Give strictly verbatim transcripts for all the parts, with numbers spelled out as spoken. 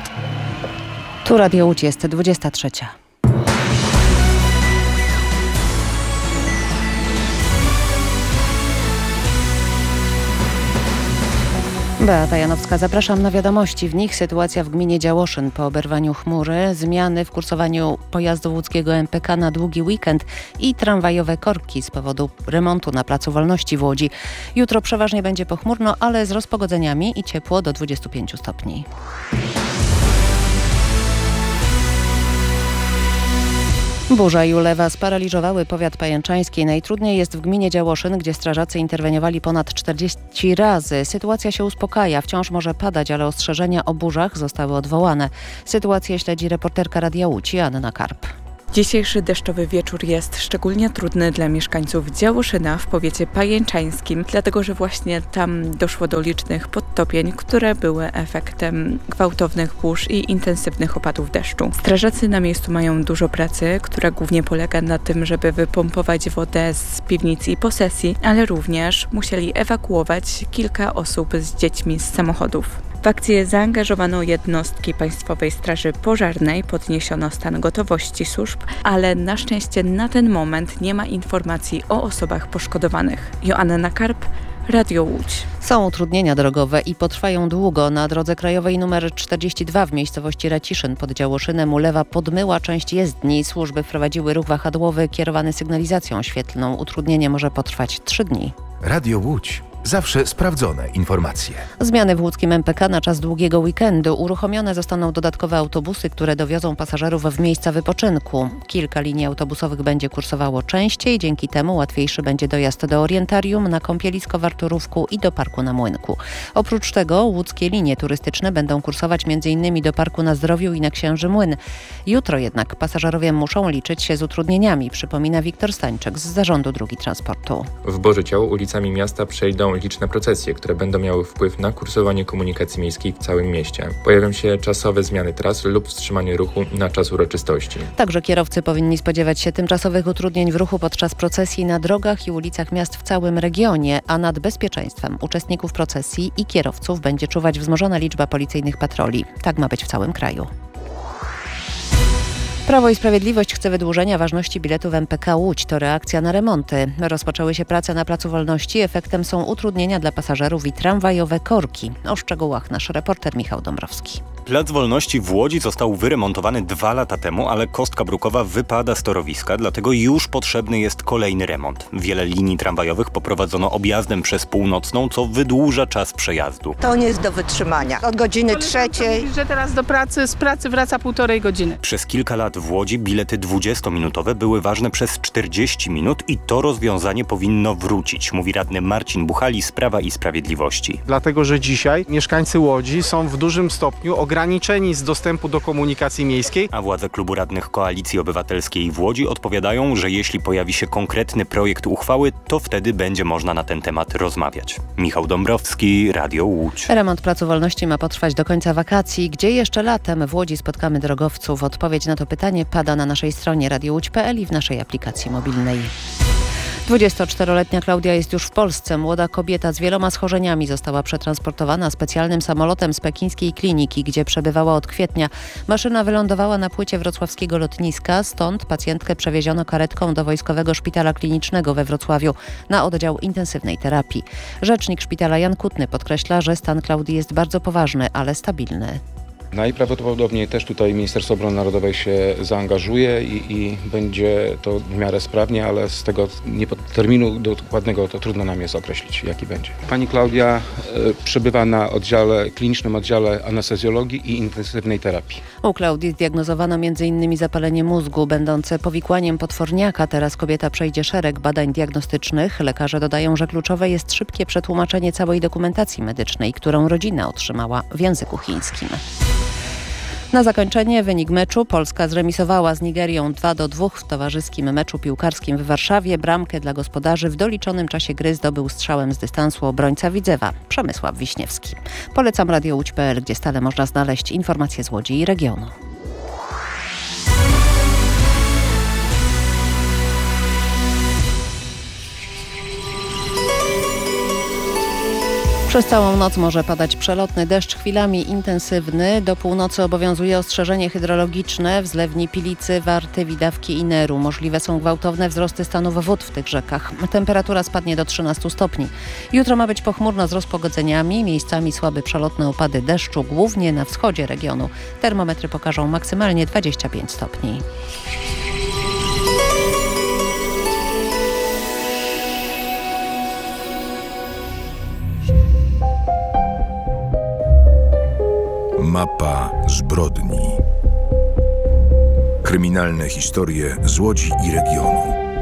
Tu Radio Łódź, jest dwudziesta trzecia. Beata Janowska, zapraszam na wiadomości. W nich sytuacja w gminie Działoszyn po oberwaniu chmury, zmiany w kursowaniu pojazdu łódzkiego M P K na długi weekend i tramwajowe korki z powodu remontu na Placu Wolności w Łodzi. Jutro przeważnie będzie pochmurno, ale z rozpogodzeniami i ciepło do dwudziestu pięciu stopni. Burza i ulewa sparaliżowały powiat pajęczański. Najtrudniej jest w gminie Działoszyn, gdzie strażacy interweniowali ponad czterdzieści razy. Sytuacja się uspokaja, wciąż może padać, ale ostrzeżenia o burzach zostały odwołane. Sytuację śledzi reporterka Radia Łódź Anna Karp. Dzisiejszy deszczowy wieczór jest szczególnie trudny dla mieszkańców Działoszyna w powiecie pajęczańskim, dlatego że właśnie tam doszło do licznych podtopień, które były efektem gwałtownych burz i intensywnych opadów deszczu. Strażacy na miejscu mają dużo pracy, która głównie polega na tym, żeby wypompować wodę z piwnic i posesji, ale również musieli ewakuować kilka osób z dziećmi z samochodów. W akcję zaangażowano jednostki Państwowej Straży Pożarnej, podniesiono stan gotowości służb, ale na szczęście na ten moment nie ma informacji o osobach poszkodowanych. Joanna Karp, Radio Łódź. Są utrudnienia drogowe i potrwają długo. Na drodze krajowej nr czterdzieści dwa w miejscowości Raciszyn pod Działoszynem ulewa podmyła część jezdni. Służby wprowadziły ruch wahadłowy kierowany sygnalizacją świetlną. Utrudnienie może potrwać trzy dni. Radio Łódź. Zawsze sprawdzone informacje. Zmiany w łódzkim M P K na czas długiego weekendu. Uruchomione zostaną dodatkowe autobusy, które dowiozą pasażerów w miejsca wypoczynku. Kilka linii autobusowych będzie kursowało częściej. Dzięki temu łatwiejszy będzie dojazd do Orientarium, na kąpielisko w Arturówku i do Parku na Młynku. Oprócz tego łódzkie linie turystyczne będą kursować m.in. do Parku na Zdrowiu i na Księży Młyn. Jutro jednak pasażerowie muszą liczyć się z utrudnieniami, przypomina Wiktor Stańczyk z Zarządu Dróg Transportu. W Bożyciał ulicami miasta przejdą liczne procesje, które będą miały wpływ na kursowanie komunikacji miejskiej w całym mieście. Pojawią się czasowe zmiany tras lub wstrzymanie ruchu na czas uroczystości. Także kierowcy powinni spodziewać się tymczasowych utrudnień w ruchu podczas procesji na drogach i ulicach miast w całym regionie, a nad bezpieczeństwem uczestników procesji i kierowców będzie czuwać wzmożona liczba policyjnych patroli. Tak ma być w całym kraju. Prawo i Sprawiedliwość chce wydłużenia ważności biletu w M P K Łódź. To reakcja na remonty. Rozpoczęły się prace na Placu Wolności. Efektem są utrudnienia dla pasażerów i tramwajowe korki. O szczegółach nasz reporter Michał Dąbrowski. Plac Wolności w Łodzi został wyremontowany dwa lata temu, ale kostka brukowa wypada z torowiska, dlatego już potrzebny jest kolejny remont. Wiele linii tramwajowych poprowadzono objazdem przez Północną, co wydłuża czas przejazdu. To nie jest do wytrzymania. Od godziny trzeciej. Że teraz do pracy, z pracy wraca półtorej godziny. Przez kilka lat w Łodzi bilety dwudziestominutowe były ważne przez czterdzieści minut i to rozwiązanie powinno wrócić, mówi radny Marcin Buchali z Prawa i Sprawiedliwości. Dlatego, że dzisiaj mieszkańcy Łodzi są w dużym stopniu ograniczeni ograniczeni z dostępu do komunikacji miejskiej. A władze klubu radnych Koalicji Obywatelskiej w Łodzi odpowiadają, że jeśli pojawi się konkretny projekt uchwały, to wtedy będzie można na ten temat rozmawiać. Michał Dąbrowski, Radio Łódź. Remont Placu Wolności ma potrwać do końca wakacji. Gdzie jeszcze latem w Łodzi spotkamy drogowców? Odpowiedź na to pytanie pada na naszej stronie radio łódź kropka p l i w naszej aplikacji mobilnej. dwudziestoczteroletnia Klaudia jest już w Polsce. Młoda kobieta z wieloma schorzeniami została przetransportowana specjalnym samolotem z pekińskiej kliniki, gdzie przebywała od kwietnia. Maszyna wylądowała na płycie wrocławskiego lotniska, stąd pacjentkę przewieziono karetką do Wojskowego Szpitala Klinicznego we Wrocławiu na oddział intensywnej terapii. Rzecznik szpitala Jan Kutny podkreśla, że stan Klaudii jest bardzo poważny, ale stabilny. Najprawdopodobniej też tutaj Ministerstwo Obrony Narodowej się zaangażuje i, i będzie to w miarę sprawnie, ale z tego nie, terminu dokładnego to trudno nam jest określić, jaki będzie. Pani Klaudia y, przebywa na oddziale, klinicznym oddziale anestezjologii i intensywnej terapii. U Klaudii zdiagnozowano między innymi zapalenie mózgu będące powikłaniem potworniaka. Teraz kobieta przejdzie szereg badań diagnostycznych. Lekarze dodają, że kluczowe jest szybkie przetłumaczenie całej dokumentacji medycznej, którą rodzina otrzymała w języku chińskim. Na zakończenie wynik meczu. Polska zremisowała z Nigerią dwa do dwóch w towarzyskim meczu piłkarskim w Warszawie. Bramkę dla gospodarzy w doliczonym czasie gry zdobył strzałem z dystansu obrońca Widzewa, Przemysław Wiśniewski. Polecam radio łódź kropka p l, gdzie stale można znaleźć informacje z Łodzi i regionu. Przez całą noc może padać przelotny deszcz, chwilami intensywny. Do północy obowiązuje ostrzeżenie hydrologiczne w zlewni Pilicy, Warty, Widawki i Neru. Możliwe są gwałtowne wzrosty stanów wód w tych rzekach. Temperatura spadnie do trzynastu stopni. Jutro ma być pochmurno z rozpogodzeniami, miejscami słabe przelotne opady deszczu, głównie na wschodzie regionu. Termometry pokażą maksymalnie dwadzieścia pięć stopni. Mapa zbrodni. Kryminalne historie z Łodzi i regionu.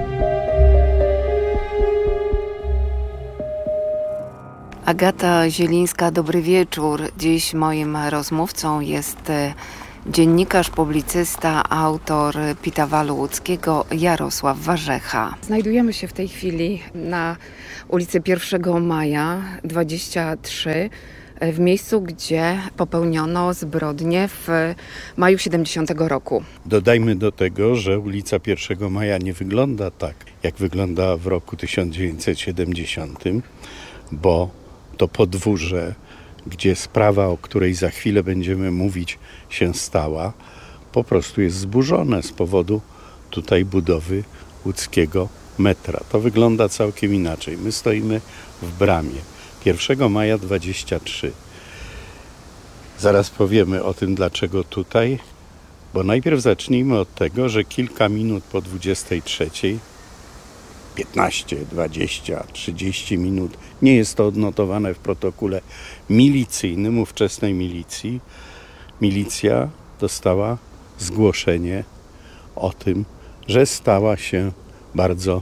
Agata Zielińska, dobry wieczór. Dziś moim rozmówcą jest dziennikarz, publicysta, autor Pitawalu Łódzkiego Jarosław Warzecha. Znajdujemy się w tej chwili na ulicy pierwszego maja dwadzieścia trzy, w miejscu, gdzie popełniono zbrodnię w maju siedemdziesiątego roku. Dodajmy do tego, że ulica pierwszego maja nie wygląda tak, jak wygląda w roku tysiąc dziewięćset siedemdziesiątym, bo to podwórze, gdzie sprawa, o której za chwilę będziemy mówić, się stała, po prostu jest zburzone z powodu tutaj budowy łódzkiego metra. To wygląda całkiem inaczej. My stoimy w bramie. pierwszego maja dwadzieścia trzy. Zaraz powiemy o tym, dlaczego tutaj, bo najpierw zacznijmy od tego, że kilka minut po dwudziestej trzeciej, piętnaście, dwadzieścia, trzydzieści minut, nie jest to odnotowane w protokole milicyjnym ówczesnej milicji, milicja dostała zgłoszenie o tym, że stała się bardzo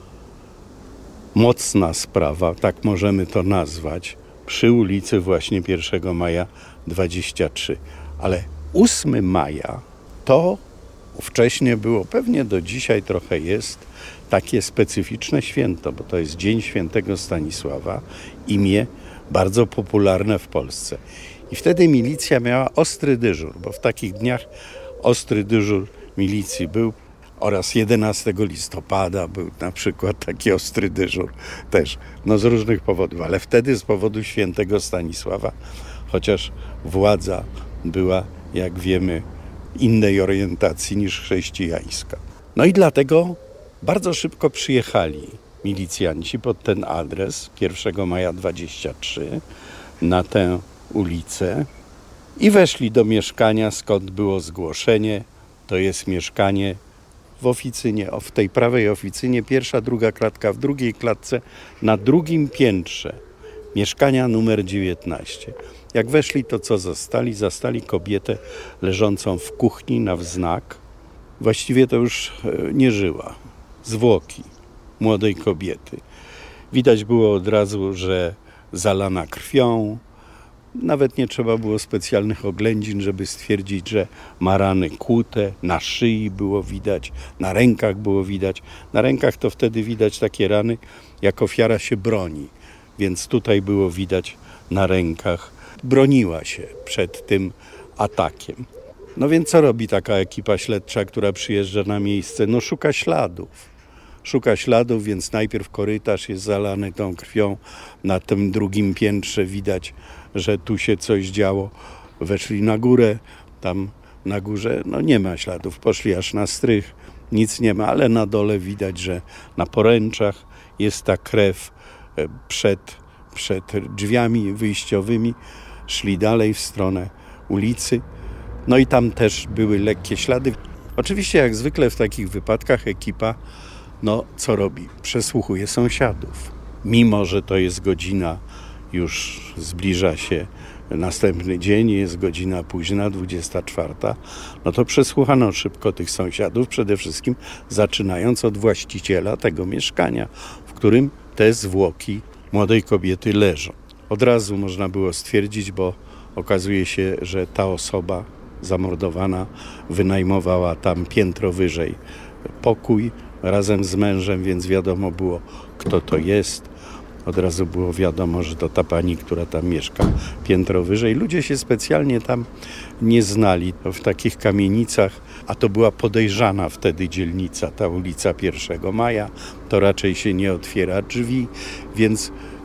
mocna sprawa, tak możemy to nazwać, przy ulicy właśnie pierwszego maja dwadzieścia trzy. Ale ósmego maja to ówcześnie było, pewnie do dzisiaj trochę jest, takie specyficzne święto, bo to jest Dzień Świętego Stanisława, imię bardzo popularne w Polsce. I wtedy milicja miała ostry dyżur, bo w takich dniach ostry dyżur milicji był. Oraz jedenastego listopada był na przykład taki ostry dyżur też, no z różnych powodów, ale wtedy z powodu świętego Stanisława, chociaż władza była, jak wiemy, innej orientacji niż chrześcijańska. No i dlatego bardzo szybko przyjechali milicjanci pod ten adres pierwszego maja dwadzieścia trzy na tę ulicę i weszli do mieszkania, skąd było zgłoszenie. To jest mieszkanie w oficynie, w tej prawej oficynie, pierwsza, druga klatka, w drugiej klatce, na drugim piętrze, mieszkania numer dziewiętnaście. Jak weszli, to co zastali? Zastali kobietę leżącą w kuchni na wznak. Właściwie to już nie żyła. Zwłoki młodej kobiety. Widać było od razu, że zalana krwią. Nawet nie trzeba było specjalnych oględzin, żeby stwierdzić, że ma rany kłute, na szyi było widać, na rękach było widać. Na rękach to wtedy widać takie rany, jak ofiara się broni. Więc tutaj było widać na rękach. Broniła się przed tym atakiem. No więc co robi taka ekipa śledcza, która przyjeżdża na miejsce? No szuka śladów. Szuka śladów, więc najpierw korytarz jest zalany tą krwią. Na tym drugim piętrze widać, że tu się coś działo. Weszli na górę, tam na górze no nie ma śladów. Poszli aż na strych, nic nie ma, ale na dole widać, że na poręczach jest ta krew przed, przed drzwiami wyjściowymi. Szli dalej w stronę ulicy. No i tam też były lekkie ślady. Oczywiście jak zwykle w takich wypadkach ekipa, no co robi? Przesłuchuje sąsiadów. Mimo że to jest godzina, już zbliża się następny dzień, jest godzina późna, dwudziesta czwarta, no to przesłuchano szybko tych sąsiadów, przede wszystkim zaczynając od właściciela tego mieszkania, w którym te zwłoki młodej kobiety leżą. Od razu można było stwierdzić, bo okazuje się, że ta osoba zamordowana wynajmowała tam piętro wyżej pokój razem z mężem, więc wiadomo było, kto to jest. Od razu było wiadomo, że to ta pani, która tam mieszka piętro wyżej. Ludzie się specjalnie tam nie znali w takich kamienicach, a to była podejrzana wtedy dzielnica, ta ulica pierwszego maja. To raczej się nie otwiera drzwi, więc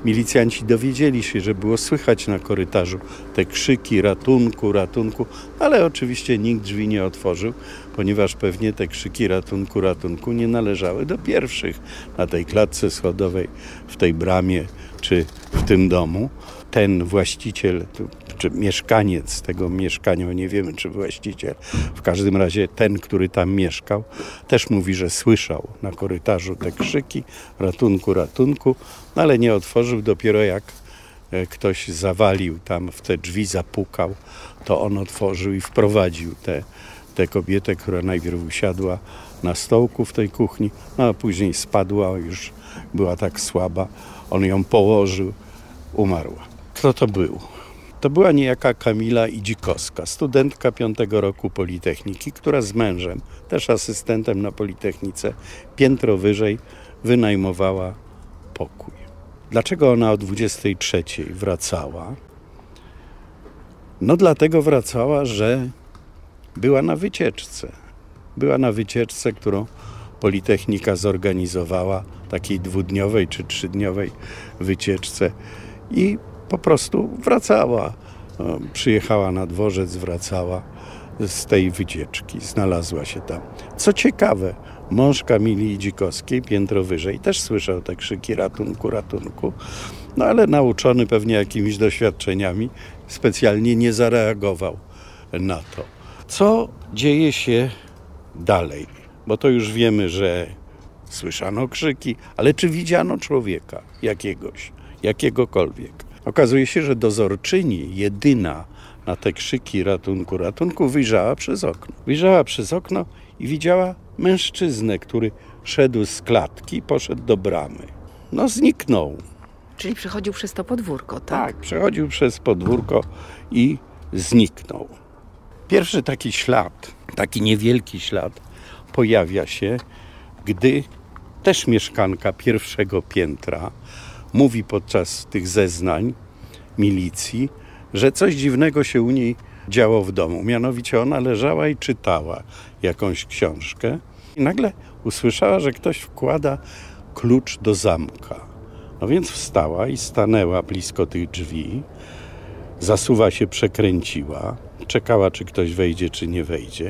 milicjanci dowiedzieli się, że było słychać na korytarzu te krzyki ratunku, ratunku, ale oczywiście nikt drzwi nie otworzył, ponieważ pewnie te krzyki ratunku, ratunku nie należały do pierwszych na tej klatce schodowej, w tej bramie czy w tym domu. Ten właściciel, czy mieszkaniec tego mieszkania, nie wiemy czy właściciel, w każdym razie ten, który tam mieszkał, też mówi, że słyszał na korytarzu te krzyki ratunku, ratunku, no ale nie otworzył. Dopiero jak ktoś zawalił tam w te drzwi, zapukał, to on otworzył i wprowadził tę tę kobietę, która najpierw usiadła na stołku w tej kuchni, no a później spadła, już była tak słaba, on ją położył, umarła. Kto to był? To była niejaka Kamila Idzikowska, studentka piątego roku Politechniki, która z mężem, też asystentem na Politechnice, piętro wyżej wynajmowała pokój. Dlaczego ona o dwudziestej trzeciej wracała? No dlatego wracała, że była na wycieczce. Była na wycieczce, którą Politechnika zorganizowała, takiej dwudniowej czy trzydniowej wycieczce i po prostu wracała. Przyjechała na dworzec, wracała z tej wycieczki, znalazła się tam. Co ciekawe, mąż Kamili Idzikowskiej, piętro wyżej, też słyszał te krzyki ratunku, ratunku, no ale nauczony pewnie jakimiś doświadczeniami, specjalnie nie zareagował na to. Co dzieje się dalej? Bo to już wiemy, że słyszano krzyki, ale czy widziano człowieka jakiegoś, jakiegokolwiek? Okazuje się, że dozorczyni, jedyna na te krzyki ratunku, ratunku, wyjrzała przez okno. Wyjrzała przez okno i widziała mężczyznę, który szedł z klatki, poszedł do bramy. No zniknął. Czyli przechodził przez to podwórko, tak? Tak, przechodził przez podwórko i zniknął. Pierwszy taki ślad, taki niewielki ślad pojawia się, gdy też mieszkanka pierwszego piętra mówi podczas tych zeznań milicji, że coś dziwnego się u niej działo w domu. Mianowicie ona leżała i czytała jakąś książkę i nagle usłyszała, że ktoś wkłada klucz do zamka. No więc wstała i stanęła blisko tych drzwi, zasuwa się przekręciła, czekała, czy ktoś wejdzie, czy nie wejdzie.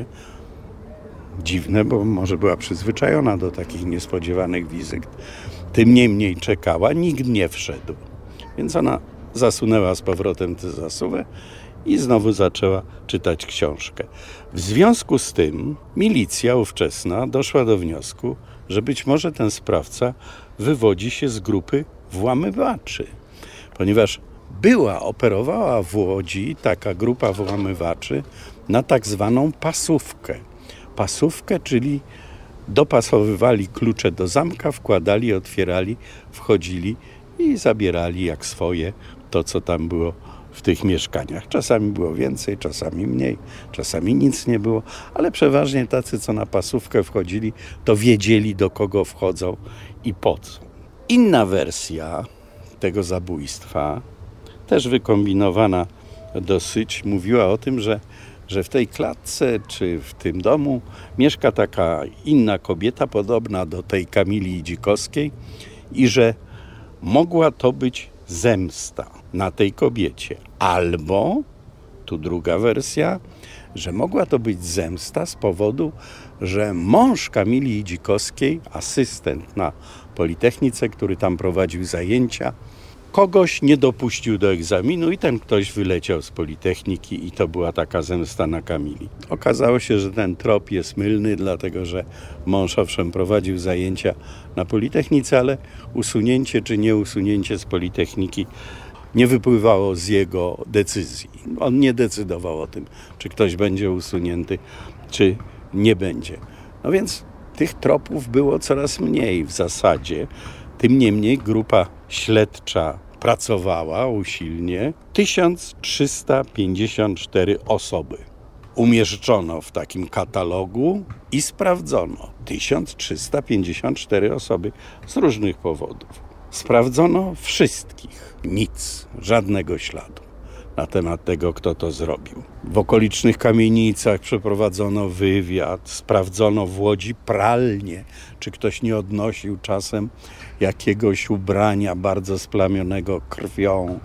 Dziwne, bo może była przyzwyczajona do takich niespodziewanych wizyt. Tym niemniej czekała, nikt nie wszedł. Więc ona zasunęła z powrotem tę zasuwę i znowu zaczęła czytać książkę. W związku z tym milicja ówczesna doszła do wniosku, że być może ten sprawca wywodzi się z grupy włamywaczy, ponieważ była, operowała w Łodzi taka grupa włamywaczy na tak zwaną pasówkę. Pasówkę, czyli dopasowywali klucze do zamka, wkładali, otwierali, wchodzili i zabierali jak swoje to, co tam było w tych mieszkaniach. Czasami było więcej, czasami mniej, czasami nic nie było, ale przeważnie tacy, co na pasówkę wchodzili, to wiedzieli, do kogo wchodzą i po co. Inna wersja tego zabójstwa, też wykombinowana dosyć, mówiła o tym, że, że w tej klatce czy w tym domu mieszka taka inna kobieta, podobna do tej Kamili Idzikowskiej i że mogła to być zemsta na tej kobiecie. Albo, tu druga wersja, że mogła to być zemsta z powodu, że mąż Kamili Idzikowskiej, asystent na Politechnice, który tam prowadził zajęcia, kogoś nie dopuścił do egzaminu i ten ktoś wyleciał z Politechniki i to była taka zemsta na Kamili. Okazało się, że ten trop jest mylny, dlatego że mąż owszem prowadził zajęcia na Politechnice, ale usunięcie czy nieusunięcie z Politechniki nie wypływało z jego decyzji. On nie decydował o tym, czy ktoś będzie usunięty, czy nie będzie. No więc tych tropów było coraz mniej w zasadzie. Tym niemniej grupa śledcza pracowała usilnie. tysiąc trzysta pięćdziesiąt cztery osoby umieszczono w takim katalogu i sprawdzono. tysiąc trzysta pięćdziesiąt cztery osoby z różnych powodów. Sprawdzono wszystkich. Nic, żadnego śladu. na temat tego, kto to zrobił. W okolicznych kamienicach przeprowadzono wywiad, sprawdzono w Łodzi pralnie, czy ktoś nie odnosił czasem jakiegoś ubrania bardzo splamionego krwią.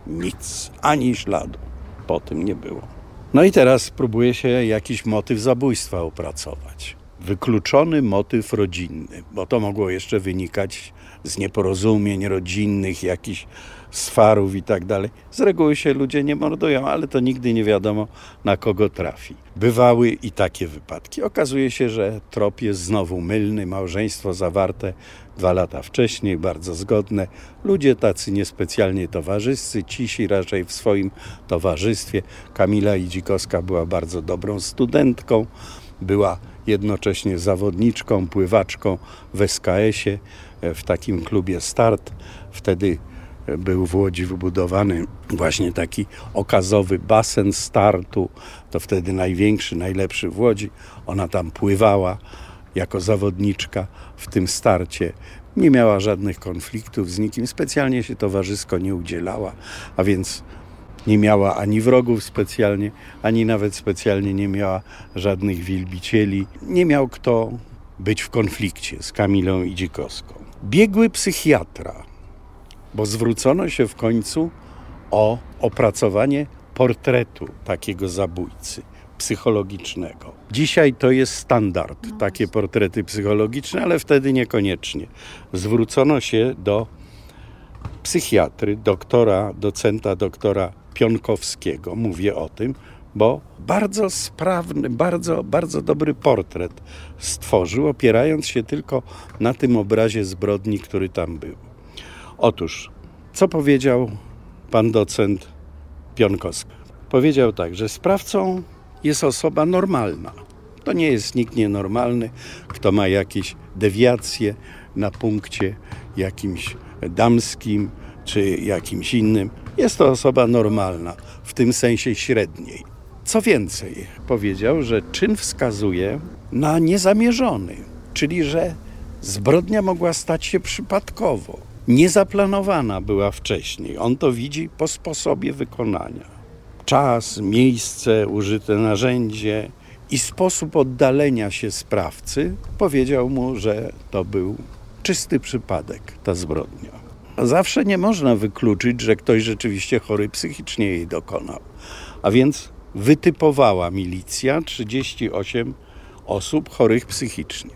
Nic, ani śladu po tym nie było. No i teraz próbuje się jakiś motyw zabójstwa opracować. Wykluczony motyw rodzinny, bo to mogło jeszcze wynikać z nieporozumień rodzinnych, jakichś swarów i tak dalej. Z reguły się ludzie nie mordują, ale to nigdy nie wiadomo, na kogo trafi. Bywały i takie wypadki. Okazuje się, że trop jest znowu mylny. Małżeństwo zawarte dwa lata wcześniej, bardzo zgodne. Ludzie tacy niespecjalnie towarzyscy, cisi raczej w swoim towarzystwie. Kamila Idzikowska była bardzo dobrą studentką, była jednocześnie zawodniczką, pływaczką w S K S-ie, w takim klubie Start. Wtedy był w Łodzi wybudowany właśnie taki okazowy basen Startu. To wtedy największy, najlepszy w Łodzi. Ona tam pływała jako zawodniczka w tym starcie. Nie miała żadnych konfliktów z nikim, specjalnie się towarzysko nie udzielała, a więc nie miała ani wrogów specjalnie, ani nawet specjalnie nie miała żadnych wielbicieli. Nie miał kto być w konflikcie z Kamilą Idzikowską. Biegły psychiatra, bo zwrócono się w końcu o opracowanie portretu takiego zabójcy psychologicznego. Dzisiaj to jest standard, takie portrety psychologiczne, ale wtedy niekoniecznie. Zwrócono się do psychiatry, doktora, docenta doktora Pionkowskiego. Mówię o tym, bo bardzo sprawny, bardzo, bardzo dobry portret stworzył, opierając się tylko na tym obrazie zbrodni, który tam był. Otóż, co powiedział pan docent Pionkowski? Powiedział tak, że sprawcą jest osoba normalna. To nie jest nikt nienormalny, kto ma jakieś dewiacje na punkcie jakimś damskim czy jakimś innym. Jest to osoba normalna, w tym sensie średniej. Co więcej, powiedział, że czyn wskazuje na niezamierzony, czyli że zbrodnia mogła stać się przypadkowo. Niezaplanowana była wcześniej. On to widzi po sposobie wykonania. Czas, miejsce, użyte narzędzie i sposób oddalenia się sprawcy powiedział mu, że to był czysty przypadek, ta zbrodnia. Zawsze nie można wykluczyć, że ktoś rzeczywiście chory psychicznie jej dokonał. A więc wytypowała milicja trzydzieści osiem osób chorych psychicznie.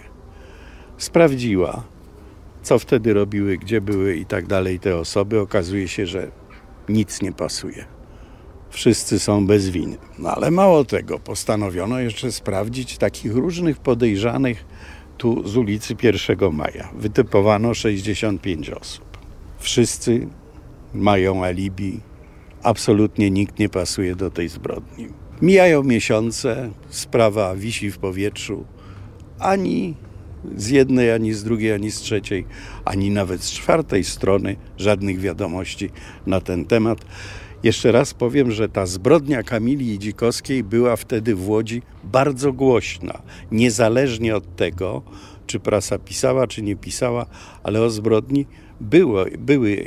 Sprawdziła, co wtedy robiły, gdzie były i tak dalej te osoby. Okazuje się, że nic nie pasuje. Wszyscy są bez winy. No ale mało tego, postanowiono jeszcze sprawdzić takich różnych podejrzanych tu z ulicy pierwszego maja. Wytypowano sześćdziesiąt pięć osób. Wszyscy mają alibi. Absolutnie nikt nie pasuje do tej zbrodni. Mijają miesiące, sprawa wisi w powietrzu. Ani z jednej, ani z drugiej, ani z trzeciej, ani nawet z czwartej strony żadnych wiadomości na ten temat. Jeszcze raz powiem, że ta zbrodnia Kamili Idzikowskiej była wtedy w Łodzi bardzo głośna. Niezależnie od tego, czy prasa pisała, czy nie pisała, ale o zbrodni było, były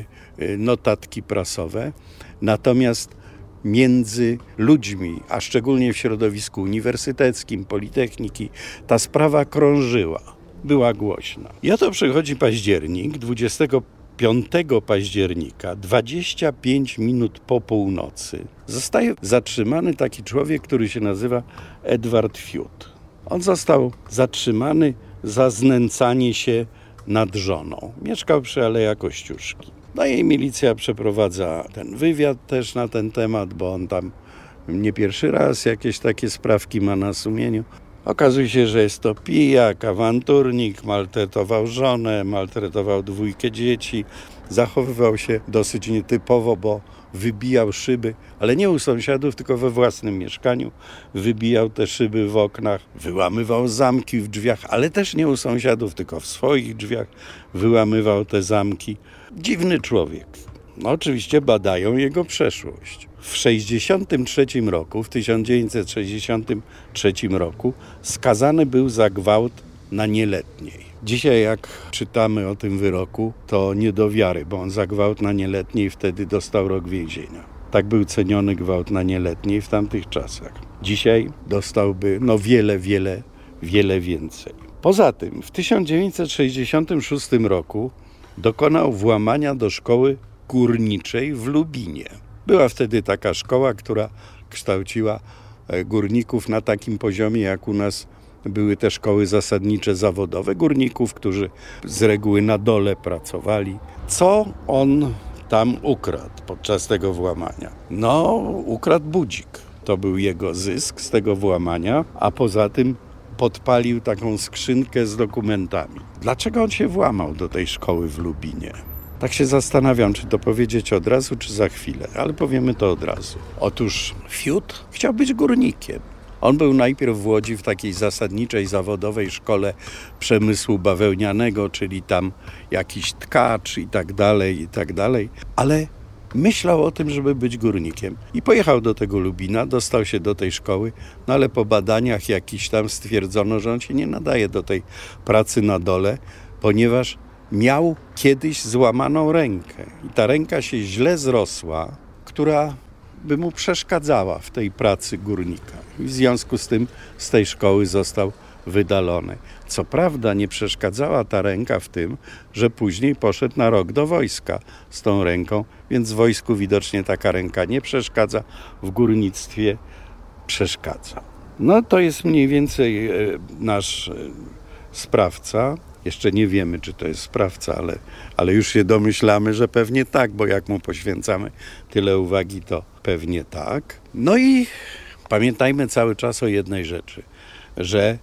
notatki prasowe. Natomiast między ludźmi, a szczególnie w środowisku uniwersyteckim, politechniki, ta sprawa krążyła, była głośna. I oto przychodzi październik, dwudziestego piątego października, dwadzieścia pięć minut po północy, zostaje zatrzymany taki człowiek, który się nazywa Edward Fiut. On został zatrzymany za znęcanie się nad żoną. Mieszkał przy Aleja Kościuszki. No i milicja przeprowadza ten wywiad też na ten temat, bo on tam nie pierwszy raz jakieś takie sprawki ma na sumieniu. Okazuje się, że jest to pijak, awanturnik, maltretował żonę, maltretował dwójkę dzieci, zachowywał się dosyć nietypowo, bo wybijał szyby, ale nie u sąsiadów, tylko we własnym mieszkaniu. Wybijał te szyby w oknach, wyłamywał zamki w drzwiach, ale też nie u sąsiadów, tylko w swoich drzwiach wyłamywał te zamki. Dziwny człowiek. No, oczywiście badają jego przeszłość. W sześćdziesiątym trzecim roku, w tysiąc dziewięćset sześćdziesiątym trzecim roku skazany był za gwałt na nieletniej. Dzisiaj jak czytamy o tym wyroku, to nie do wiary, bo on za gwałt na nieletniej wtedy dostał rok więzienia. Tak był ceniony gwałt na nieletniej w tamtych czasach. Dzisiaj dostałby no wiele, wiele, wiele więcej. Poza tym w tysiąc dziewięćset sześćdziesiątym szóstym roku dokonał włamania do szkoły górniczej w Lubinie. Była wtedy taka szkoła, która kształciła górników na takim poziomie, jak u nas były te szkoły zasadnicze zawodowe. Górników, którzy z reguły na dole pracowali. Co on tam ukradł podczas tego włamania? No, ukradł budzik. To był jego zysk z tego włamania, a poza tym podpalił taką skrzynkę z dokumentami. Dlaczego on się włamał do tej szkoły w Lubinie? Tak się zastanawiam, czy to powiedzieć od razu, czy za chwilę, ale powiemy to od razu. Otóż Fiut chciał być górnikiem. On był najpierw w Łodzi w takiej zasadniczej, zawodowej szkole przemysłu bawełnianego, czyli tam jakiś tkacz i tak dalej, i tak dalej, ale myślał o tym, żeby być górnikiem. I pojechał do tego Lubina, dostał się do tej szkoły, no ale po badaniach jakiś tam stwierdzono, że on się nie nadaje do tej pracy na dole, ponieważ miał kiedyś złamaną rękę. I ta ręka się źle zrosła, która by mu przeszkadzała w tej pracy górnika. I w związku z tym z tej szkoły został wydalony. Co prawda nie przeszkadzała ta ręka w tym, że później poszedł na rok do wojska z tą ręką, więc w wojsku widocznie taka ręka nie przeszkadza, w górnictwie przeszkadza. No to jest mniej więcej nasz sprawca. Jeszcze nie wiemy, czy to jest sprawca, ale, ale już się domyślamy, że pewnie tak, bo jak mu poświęcamy tyle uwagi, to pewnie tak. No i pamiętajmy cały czas o jednej rzeczy, że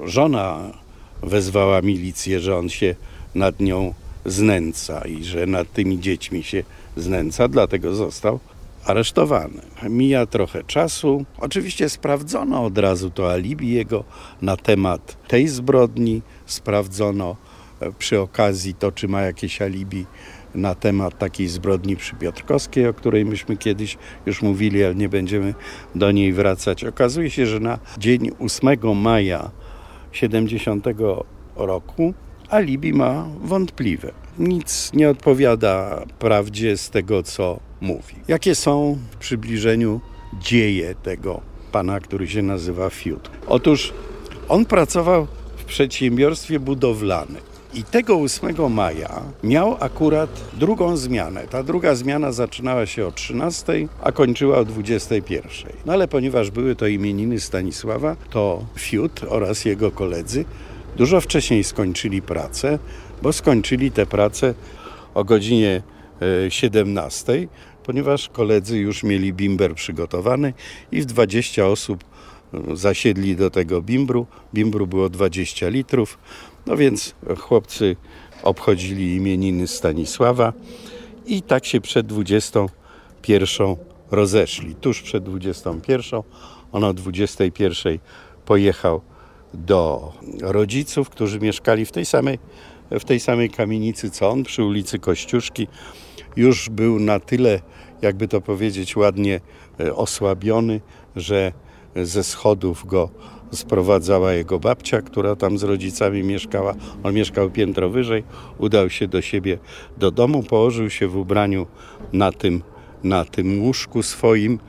żona wezwała milicję, że on się nad nią znęca i że nad tymi dziećmi się znęca, dlatego został aresztowany. Mija trochę czasu. Oczywiście sprawdzono od razu to alibi jego na temat tej zbrodni. Sprawdzono przy okazji to, czy ma jakieś alibi na temat takiej zbrodni przy Piotrkowskiej, o której myśmy kiedyś już mówili, ale nie będziemy do niej wracać. Okazuje się, że na dzień ósmego maja siedemdziesiątego roku alibi ma wątpliwe. Nic nie odpowiada prawdzie z tego, co mówi. Jakie są w przybliżeniu dzieje tego pana, który się nazywa Fiut? Otóż on pracował w przedsiębiorstwie budowlanym i tego ósmego maja miał akurat drugą zmianę. Ta druga zmiana zaczynała się o trzynastej, a kończyła o dwudziestej pierwszej. No ale ponieważ były to imieniny Stanisława, to Fiut oraz jego koledzy dużo wcześniej skończyli pracę, bo skończyli tę pracę o godzinie siedemnastej, ponieważ koledzy już mieli bimber przygotowany i w dwadzieścia osób zasiedli do tego bimbru. Bimbru było dwadzieścia litrów, no więc chłopcy obchodzili imieniny Stanisława i tak się przed dwudziestą pierwszą rozeszli. Tuż przed dwudziestą pierwszą, on o dwudziestej pierwszej pojechał do rodziców, którzy mieszkali w tej samej, w tej samej kamienicy co on, przy ulicy Kościuszki. Już był na tyle, jakby to powiedzieć ładnie, osłabiony, że ze schodów go sprowadzała jego babcia, która tam z rodzicami mieszkała. On mieszkał piętro wyżej, udał się do siebie do domu, położył się w ubraniu na tym, na tym łóżku swoim,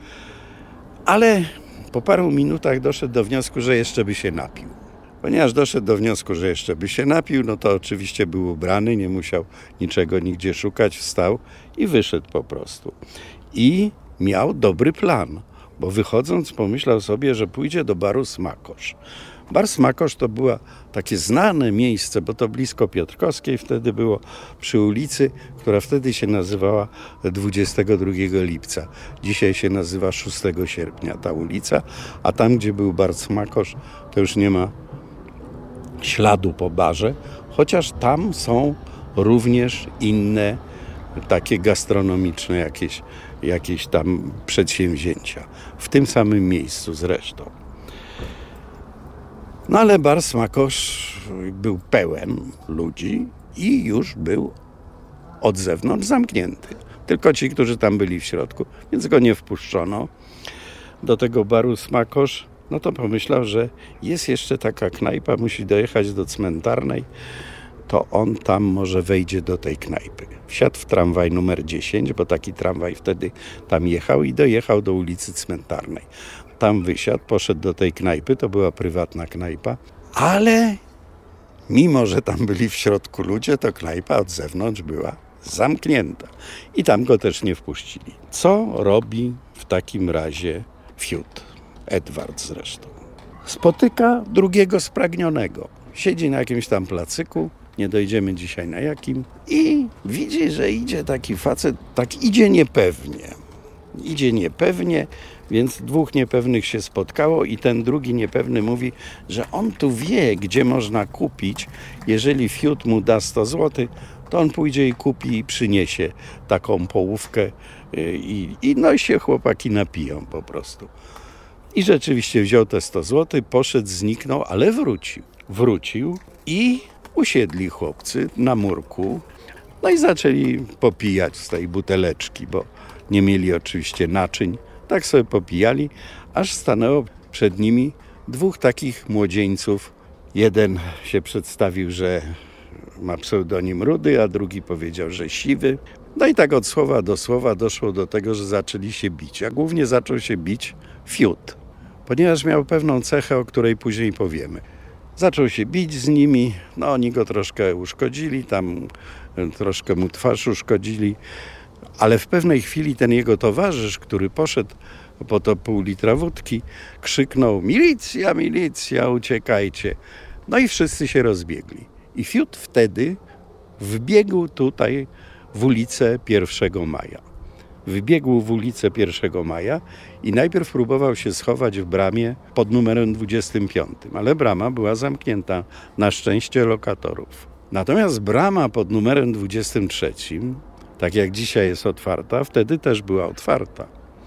ale po paru minutach doszedł do wniosku, że jeszcze by się napił. Ponieważ doszedł do wniosku, że jeszcze by się napił, no to oczywiście był ubrany, nie musiał niczego nigdzie szukać, wstał i wyszedł po prostu. I miał dobry plan, bo wychodząc pomyślał sobie, że pójdzie do baru Smakosz. Bar Smakosz to było takie znane miejsce, bo to blisko Piotrkowskiej wtedy było, przy ulicy, która wtedy się nazywała dwudziestego drugiego lipca. Dzisiaj się nazywa szóstego sierpnia ta ulica, a tam, gdzie był bar Smakosz, to już nie ma śladu po barze, chociaż tam są również inne takie gastronomiczne jakieś, jakieś tam przedsięwzięcia. W tym samym miejscu zresztą. No ale bar Smakosz był pełen ludzi i już był od zewnątrz zamknięty. Tylko ci, którzy tam byli w środku, więc go nie wpuszczono do tego baru Smakosz. No to pomyślał, że jest jeszcze taka knajpa, musi dojechać do Cmentarnej. to on tam może wejdzie do tej knajpy. Wsiadł w tramwaj numer dziesięć, bo taki tramwaj wtedy tam jechał i dojechał do ulicy Cmentarnej. Tam wysiadł, poszedł do tej knajpy, to była prywatna knajpa, ale mimo, że tam byli w środku ludzie, to knajpa od zewnątrz była zamknięta i tam go też nie wpuścili. Co robi w takim razie fiut? Edward zresztą. Spotyka drugiego spragnionego. Siedzi na jakimś tam placyku, nie dojdziemy dzisiaj na jakim, i widzi, że idzie taki facet, tak idzie niepewnie. Idzie niepewnie, więc dwóch niepewnych się spotkało i ten drugi niepewny mówi, że on tu wie, gdzie można kupić. Jeżeli fiut mu da sto złotych, to on pójdzie i kupi i przyniesie taką połówkę i, i no i się chłopaki napiją po prostu. I rzeczywiście wziął te sto złotych, poszedł, zniknął, ale wrócił. Wrócił i usiedli chłopcy na murku, no i zaczęli popijać z tej buteleczki, bo nie mieli oczywiście naczyń. Tak sobie popijali, aż stanęło przed nimi dwóch takich młodzieńców. Jeden się przedstawił, że ma pseudonim Rudy, a drugi powiedział, że Siwy. No i tak od słowa do słowa doszło do tego, że zaczęli się bić. A głównie zaczął się bić fiut, ponieważ miał pewną cechę, o której później powiemy. Zaczął się bić z nimi, no oni go troszkę uszkodzili, tam troszkę mu twarz uszkodzili, ale w pewnej chwili ten jego towarzysz, który poszedł po to pół litra wódki, krzyknął: milicja, milicja, uciekajcie. No i wszyscy się rozbiegli. I fiut wtedy wbiegł tutaj w ulicę pierwszego maja. Wbiegł w ulicę pierwszego maja i najpierw próbował się schować w bramie pod numerem dwudziestym piątym, ale brama była zamknięta, na szczęście lokatorów. Natomiast brama pod numerem dwudziestym trzecim, tak jak dzisiaj jest otwarta, wtedy też była otwarta.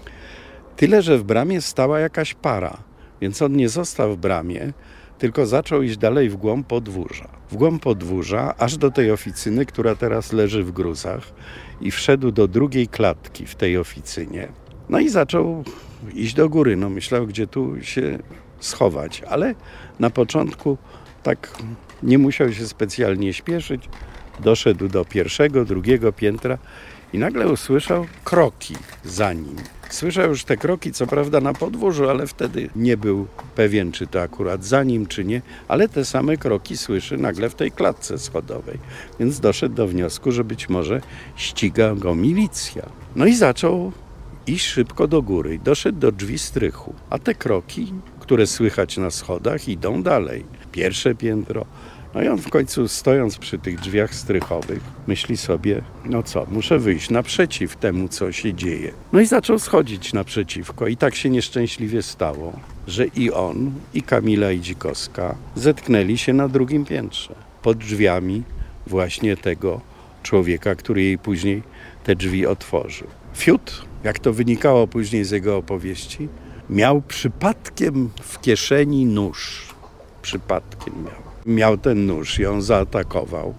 Tyle, że w bramie stała jakaś para, więc on nie został w bramie, tylko zaczął iść dalej w głąb podwórza. W głąb podwórza, aż do tej oficyny, która teraz leży w gruzach, i wszedł do drugiej klatki w tej oficynie. No i zaczął iść do góry. No myślał, gdzie tu się schować, ale na początku tak nie musiał się specjalnie śpieszyć. Doszedł do pierwszego, drugiego piętra i nagle usłyszał kroki za nim. Słyszał już te kroki, co prawda na podwórzu, ale wtedy nie był pewien, czy to akurat za nim, czy nie, ale te same kroki słyszy nagle w tej klatce schodowej. Więc doszedł do wniosku, że być może ściga go milicja. No i zaczął iść szybko do góry. Doszedł do drzwi strychu, a te kroki, które słychać na schodach, idą dalej. Pierwsze piętro. No i on w końcu, stojąc przy tych drzwiach strychowych, myśli sobie: no co, muszę wyjść naprzeciw temu, co się dzieje. No i zaczął schodzić naprzeciwko i tak się nieszczęśliwie stało, że i on, i Kamila Idzikowska zetknęli się na drugim piętrze, pod drzwiami właśnie tego człowieka, który jej później te drzwi otworzył. Fiut, jak to wynikało później z jego opowieści, miał przypadkiem w kieszeni nóż. Przypadkiem miał. Miał ten nóż, ją zaatakował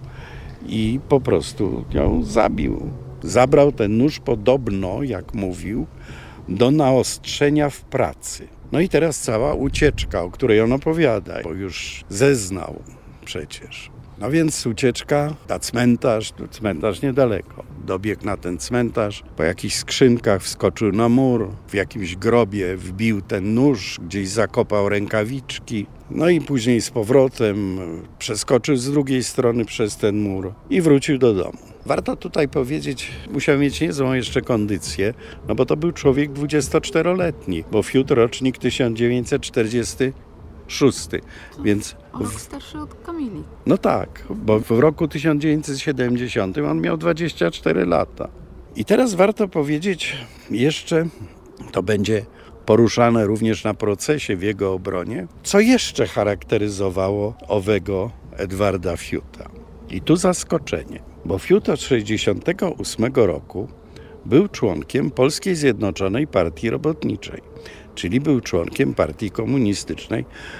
i po prostu ją zabił. Zabrał ten nóż podobno, jak mówił, do naostrzenia w pracy. No i teraz cała ucieczka, o której on opowiada, bo już zeznał przecież. No więc ucieczka na cmentarz, cmentarz niedaleko. Dobiegł na ten cmentarz, po jakichś skrzynkach wskoczył na mur, w jakimś grobie wbił ten nóż, gdzieś zakopał rękawiczki, no i później z powrotem przeskoczył z drugiej strony przez ten mur i wrócił do domu. Warto tutaj powiedzieć, musiał mieć niezłą jeszcze kondycję, no bo to był człowiek dwudziestoczteroletni, bo fiut rocznik tysiąc dziewięćset czterdziesty szósty, więc... O rok starszy od Kamili. No tak, bo w roku tysiąc dziewięćset siedemdziesiątym on miał dwadzieścia cztery lata. I teraz warto powiedzieć jeszcze, to będzie poruszane również na procesie w jego obronie, co jeszcze charakteryzowało owego Edwarda Fiuta. I tu zaskoczenie, bo Fiut od sześćdziesiątego ósmego roku był członkiem Polskiej Zjednoczonej Partii Robotniczej, czyli był członkiem Partii Komunistycznej.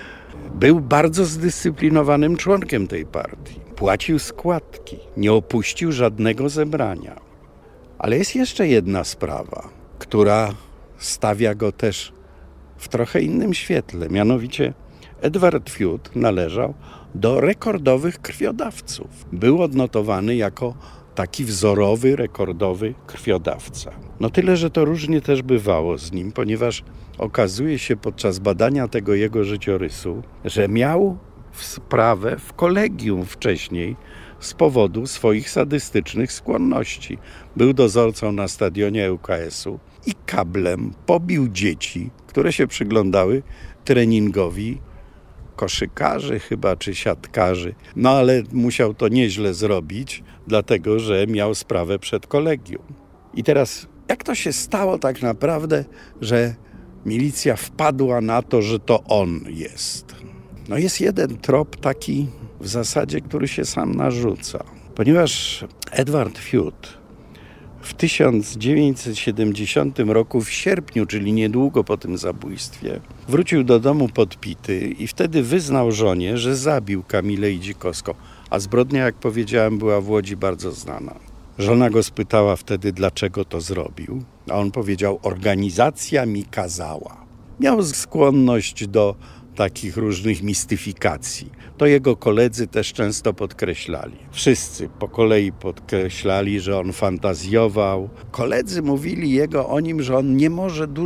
Był bardzo zdyscyplinowanym członkiem tej partii. Płacił składki, nie opuścił żadnego zebrania. Ale jest jeszcze jedna sprawa, która stawia go też w trochę innym świetle. Mianowicie Edward Fiut należał do rekordowych krwiodawców. Był odnotowany jako taki wzorowy, rekordowy krwiodawca. No tyle, że to różnie też bywało z nim, ponieważ okazuje się podczas badania tego jego życiorysu, że miał sprawę w kolegium wcześniej z powodu swoich sadystycznych skłonności. Był dozorcą na stadionie U K S-u i kablem pobił dzieci, które się przyglądały treningowi koszykarzy chyba, czy siatkarzy. No ale musiał to nieźle zrobić, dlatego że miał sprawę przed kolegium. I teraz, jak to się stało tak naprawdę, że milicja wpadła na to, że to on jest? No jest jeden trop taki w zasadzie, który się sam narzuca. Ponieważ Edward Fiut w tysiąc dziewięćset siedemdziesiątym roku w sierpniu, czyli niedługo po tym zabójstwie, wrócił do domu podpity i wtedy wyznał żonie, że zabił Kamilę Idzikowską, a zbrodnia, jak powiedziałem, była w Łodzi bardzo znana. Żona go spytała wtedy, dlaczego to zrobił, a on powiedział: organizacja mi kazała. Miał skłonność do takich różnych mistyfikacji. To jego koledzy też często podkreślali. Wszyscy po kolei podkreślali, że on fantazjował. Koledzy mówili jego o nim, że on nie może dużo